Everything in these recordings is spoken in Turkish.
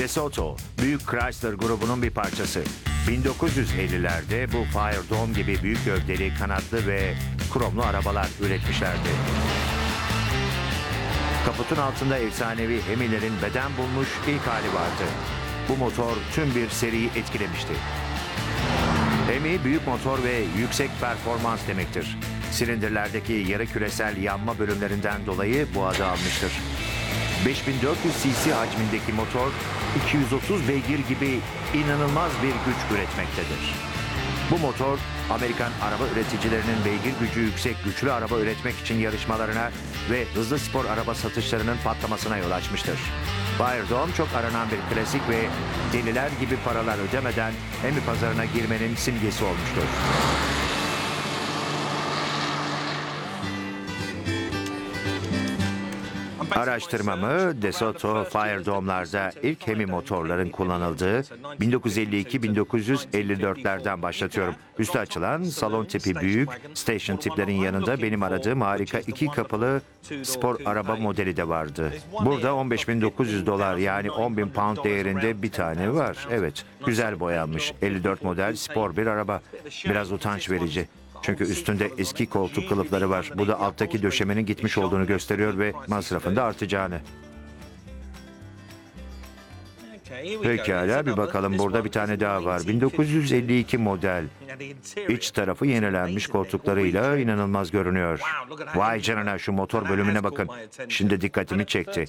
DeSoto, büyük Chrysler grubunun bir parçası. 1950'lerde bu Firedome gibi büyük gövdeli, kanatlı ve kromlu arabalar üretmişlerdi. Kaputun altında efsanevi Hemi'lerin beden bulmuş ilk hali vardı. Bu motor tüm bir seriyi etkilemişti. Hemi, büyük motor ve yüksek performans demektir. Silindirlerdeki yarı küresel yanma bölümlerinden dolayı bu adı almıştır. 5400 cc hacmindeki motor, 230 beygir gibi inanılmaz bir güç üretmektedir. Bu motor, Amerikan araba üreticilerinin beygir gücü yüksek güçlü araba üretmek için yarışmalarına ve hızlı spor araba satışlarının patlamasına yol açmıştır. Firedome çok aranan bir klasik ve deliler gibi paralar ödemeden Hemi pazarına girmenin simgesi olmuştur. Araştırmamı DeSoto Firedome'larda ilk Hemi motorların kullanıldığı 1952-1954'lerden başlatıyorum. Üstü açılan salon tipi büyük station tiplerin yanında benim aradığım harika iki kapılı spor araba modeli de vardı. Burada $15.900 yani 10.000 pound değerinde bir tane var. Evet, güzel boyanmış 54 model spor bir araba. Biraz utanç verici. Çünkü üstünde eski koltuk kılıfları var. Bu da alttaki döşemenin gitmiş olduğunu gösteriyor ve masrafın da artacağını. Pekala bir bakalım, burada bir tane daha var. 1952 model. İç tarafı yenilenmiş koltuklarıyla inanılmaz görünüyor. Vay canına, şu motor bölümüne bakın. Şimdi dikkatimi çekti.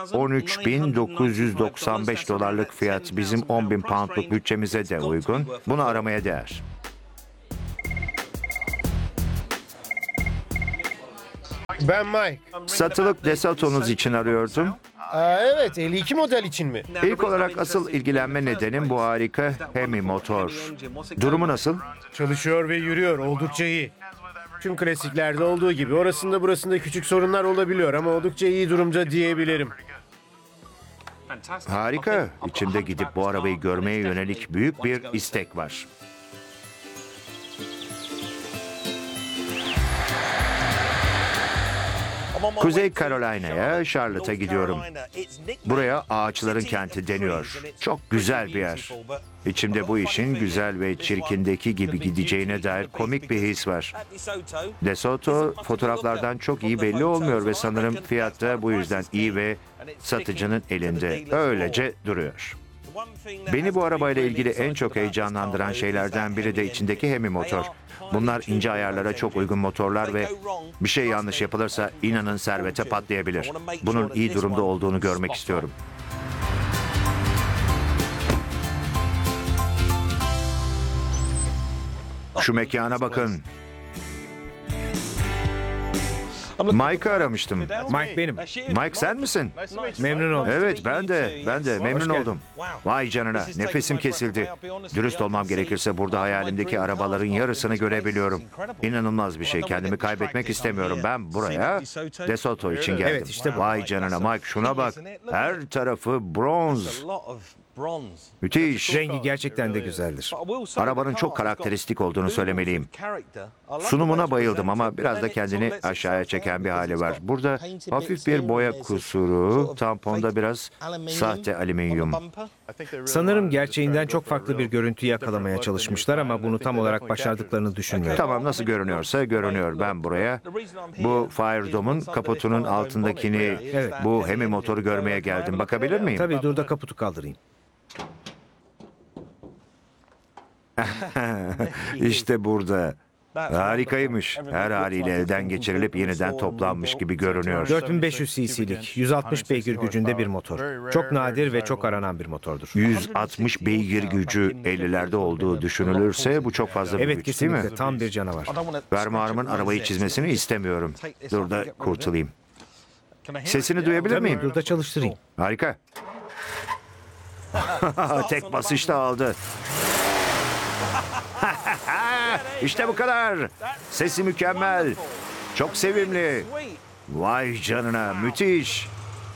$13.995 fiyat, bizim 10.000 poundluk bütçemize de uygun. Bunu aramaya değer. Ben Mike. Satılık DeSoto'nuz için arıyordum. Evet, 52 model için mi? İlk olarak asıl ilgilenme nedenim bu harika Hemi motor. Durumu nasıl? Çalışıyor ve yürüyor, oldukça iyi. Tüm klasiklerde olduğu gibi orasında burasında küçük sorunlar olabiliyor ama oldukça iyi durumda diyebilirim. Harika. İçimde gidip bu arabayı görmeye yönelik büyük bir istek var. Kuzey Carolina'ya, Charlotte'a gidiyorum. Buraya ağaçların kenti deniyor. Çok güzel bir yer. İçimde bu işin güzel ve çirkindeki gibi gideceğine dair komik bir his var. DeSoto fotoğraflardan çok iyi belli olmuyor ve sanırım fiyat da bu yüzden iyi ve satıcının elinde. Öylece duruyor. Beni bu arabayla ilgili en çok heyecanlandıran şeylerden biri de içindeki Hemi motor. Bunlar ince ayarlara çok uygun motorlar ve bir şey yanlış yapılırsa inanın servete patlayabilir. Bunun iyi durumda olduğunu görmek istiyorum. Şu mekana bakın. Mike'ı aramıştım. Mike benim. Mike sen misin? Memnun oldum. Evet ben de memnun geldin. oldum. Vay canına, nefesim kesildi. Dürüst olmam gerekirse burada hayalimdeki arabaların yarısını görebiliyorum. İnanılmaz bir şey, kendimi kaybetmek istemiyorum. Ben buraya DeSoto için geldim. Evet, işte bu. Vay canına Mike, şuna bak. Her tarafı bronz. Müthiş. Rengi gerçekten de güzeldir. Arabanın çok karakteristik olduğunu söylemeliyim. Sunumuna bayıldım ama biraz da kendini aşağıya çeken bir hali var. Burada hafif bir boya kusuru, tamponda biraz sahte alüminyum. Sanırım gerçeğinden çok farklı bir görüntü yakalamaya çalışmışlar ama bunu tam olarak başardıklarını düşünmüyorum. Tamam, nasıl görünüyorsa görünüyor. Ben buraya bu Firedome'un kaputunun altındakini, bu Hemi motoru görmeye geldim. Bakabilir miyim? Tabii, dur da kaputu kaldırayım. İşte burada. Harikaymış. Her haliyle elden geçirilip yeniden toplanmış gibi görünüyor. 4500 cc'lik, 160 beygir gücünde bir motor. Çok nadir ve çok aranan bir motordur. 160 beygir gücü 50'lerde olduğu düşünülürse bu çok fazla bir Evet, güç değil mi? kesinlikle tam bir canavar. Fermuarımın arabayı çizmesini istemiyorum. Dur da kurtulayım. Sesini duyabilir miyim? Dur da çalıştırayım. Harika. Tek basışta aldı. İşte bu kadar. Sesi mükemmel. Çok sevimli. Vay canına, müthiş.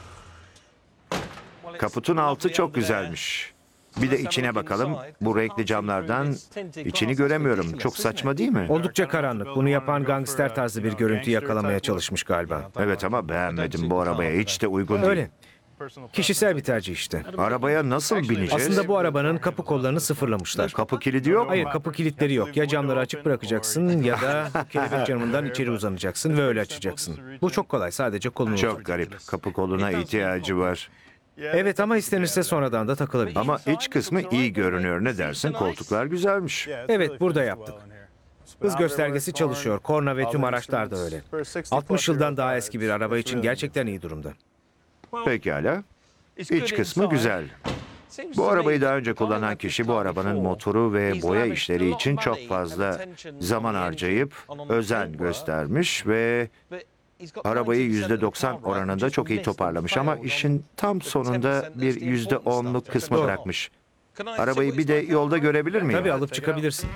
Kaputun altı çok güzelmiş. Bir de içine bakalım. Bu renkli camlardan içini göremiyorum. Çok saçma değil mi? Oldukça karanlık. Bunu yapan gangster tarzı bir görüntü yakalamaya çalışmış galiba. Evet ama beğenmedim bu arabaya. Hiç de uygun değil. Öyle. Kişisel bir tercih işte. Arabaya nasıl bineceğiz? Aslında bu arabanın kapı kollarını sıfırlamışlar. Kapı kilidi yok mu? Hayır, kapı kilitleri yok. Ya camları açık bırakacaksın ya da kelebek camından içeri uzanacaksın ve öyle açacaksın. Bu çok kolay. Sadece kolunu uzat. Çok garip. Kapı koluna ihtiyacı var. Evet ama istenirse sonradan da takılabilir. Ama iç kısmı iyi görünüyor. Ne dersin? Koltuklar güzelmiş. Evet, burada yaptık. Hız göstergesi çalışıyor. Korna ve tüm araçlar da öyle. 60 yıldan daha eski bir araba için gerçekten iyi durumda. Pekala. İç kısmı güzel. Bu arabayı daha önce kullanan kişi bu arabanın motoru ve boya işleri için çok fazla zaman harcayıp özen göstermiş ve arabayı %90 oranında çok iyi toparlamış ama işin tam sonunda bir %10'luk kısmı Doğru. bırakmış. Arabayı bir de yolda görebilir miyim? Tabii alıp çıkabilirsin.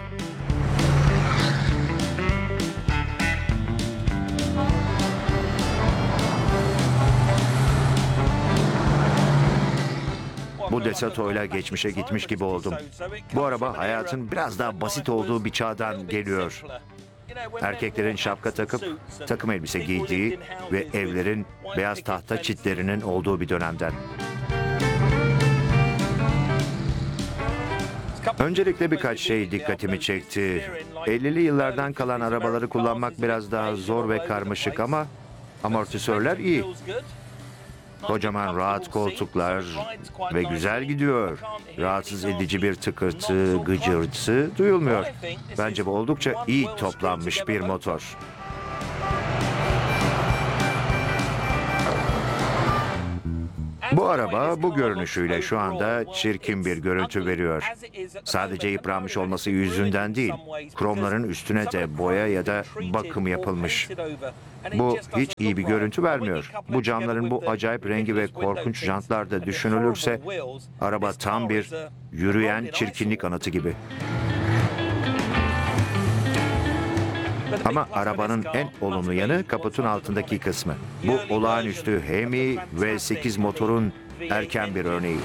Bu Desato'yla geçmişe gitmiş gibi oldum. Bu araba hayatın biraz daha basit olduğu bir çağdan geliyor. Erkeklerin şapka takıp takım elbise giydiği ve evlerin beyaz tahta çitlerinin olduğu bir dönemden. Öncelikle birkaç şey dikkatimi çekti. 50'li yıllardan kalan arabaları kullanmak biraz daha zor ve karmaşık ama amortisörler iyi. Kocaman rahat koltuklar ve güzel gidiyor. Rahatsız edici bir tıkırtı, gıcırtı duyulmuyor. Bence bu oldukça iyi toplanmış bir motor. Bu araba bu görünüşüyle şu anda çirkin bir görüntü veriyor. Sadece yıpranmış olması yüzünden değil, kromların üstüne de boya ya da bakım yapılmış. Bu hiç iyi bir görüntü vermiyor. Bu camların bu acayip rengi ve korkunç jantlar da düşünülürse araba tam bir yürüyen çirkinlik anıtı gibi. Ama arabanın en olumlu yanı kaputun altındaki kısmı. Bu olağanüstü Hemi V8 motorun erken bir örneği.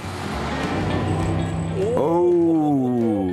Oo!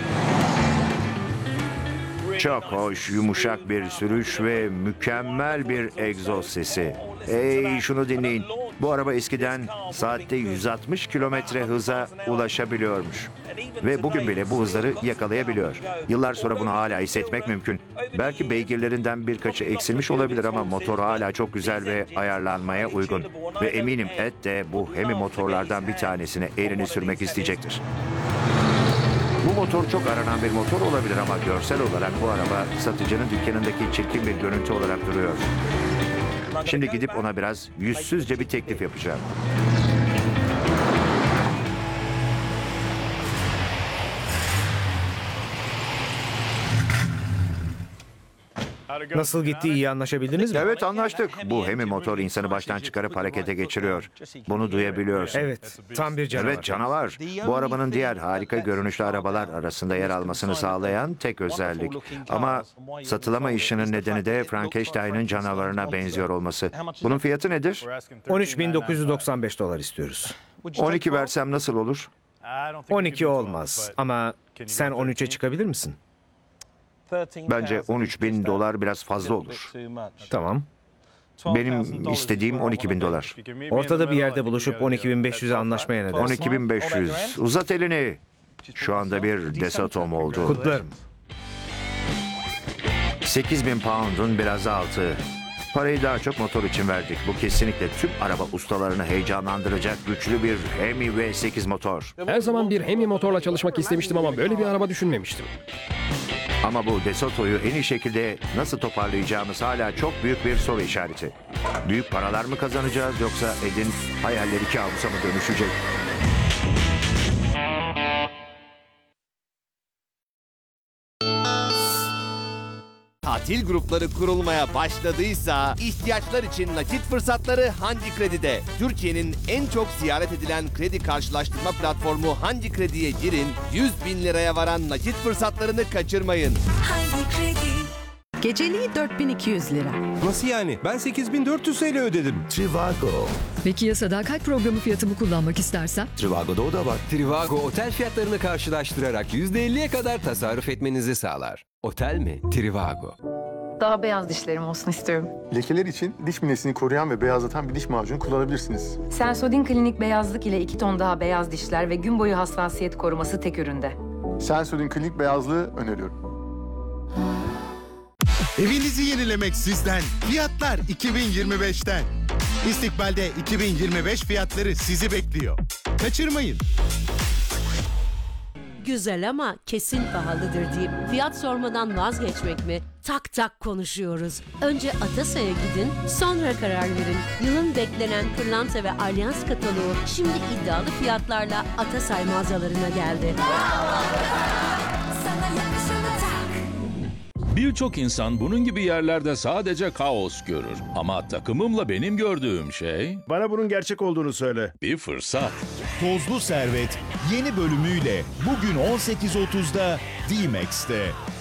Çok hoş, yumuşak bir sürüş ve mükemmel bir egzoz sesi. Hey, şunu dinleyin. Bu araba eskiden saatte 160 kilometre hıza ulaşabiliyormuş. Ve bugün bile bu hızları yakalayabiliyor. Yıllar sonra bunu hala hissetmek mümkün. Belki beygirlerinden birkaçı eksilmiş olabilir ama motor hala çok güzel ve ayarlanmaya uygun. Ve eminim Ed de bu Hemi motorlardan bir tanesine elini sürmek isteyecektir. Bu motor çok aranan bir motor olabilir ama görsel olarak bu araba satıcının dükkanındaki çirkin bir görüntü olarak duruyor. Şimdi gidip ona biraz yüzsüzce bir teklif yapacağım. Nasıl gitti, iyi anlaşabildiniz mi? Evet, anlaştık. Bu Hemi motor insanı baştan çıkarıp harekete geçiriyor. Bunu duyabiliyorsun. Evet, tam bir canavar. Evet, canavar. Bu arabanın diğer harika görünüşlü arabalar arasında yer almasını sağlayan tek özellik. Ama satılamayışının nedeni de Frankenstein'ın canavarına benziyor olması. Bunun fiyatı nedir? 13.995 dolar istiyoruz. 12 versem nasıl olur? 12 olmaz ama sen 13'e çıkabilir misin? Bence 13.000 dolar biraz fazla olur. Tamam. Benim istediğim 12.000 dolar. Ortada bir yerde buluşup 12.500'e anlaşmaya ne dersin? 12.500. Uzat elini. Şu anda bir Desatom oldu. Kutlarım. 8.000 pound'un biraz altı. Parayı daha çok motor için verdik. Bu kesinlikle tüm araba ustalarını heyecanlandıracak güçlü bir Hemi V8 motor. Her zaman bir Hemi motorla çalışmak istemiştim ama böyle bir araba düşünmemiştim. Ama bu DeSoto'yu en iyi şekilde nasıl toparlayacağımız hala çok büyük bir soru işareti. Büyük paralar mı kazanacağız yoksa Ed'in hayalleri kabusa mı dönüşecek? Tatil grupları kurulmaya başladıysa ihtiyaçlar için nakit fırsatları Hanci Kredi'de. Türkiye'nin en çok ziyaret edilen kredi karşılaştırma platformu Hanci Kredi'ye girin, 100 bin liraya varan nakit fırsatlarını kaçırmayın. Hangi kredi? Geceliği 4200 lira. Nasıl yani? Ben 8400 TL ödedim. Trivago. Peki ya sadakat programı fiyatımı kullanmak istersem? Trivago'da o da var. Trivago otel fiyatlarını karşılaştırarak %50'ye kadar tasarruf etmenizi sağlar. Otel mi? Trivago. Daha beyaz dişlerim olsun istiyorum. Lekeler için diş minesini koruyan ve beyazlatan bir diş macunu kullanabilirsiniz. Sensodyne Klinik beyazlık ile 2 ton daha beyaz dişler ve gün boyu hassasiyet koruması tek üründe. Sensodyne Klinik beyazlığı öneriyorum. Evinizi yenilemek sizden, fiyatlar 2025'ten. İstikbal'de 2025 fiyatları sizi bekliyor. Kaçırmayın. Güzel ama kesin pahalıdır deyip fiyat sormadan vazgeçmek mi? Tak tak konuşuyoruz. Önce Atasay'a gidin, sonra karar verin. Yılın beklenen pırlanta ve alyans kataloğu şimdi iddialı fiyatlarla Atasay mağazalarına geldi. Birçok insan bunun gibi yerlerde sadece kaos görür. Ama takımımla benim gördüğüm şey... Bana bunun gerçek olduğunu söyle. Bir fırsat. Tozlu Servet yeni bölümüyle bugün 18.30'da D-Max'te.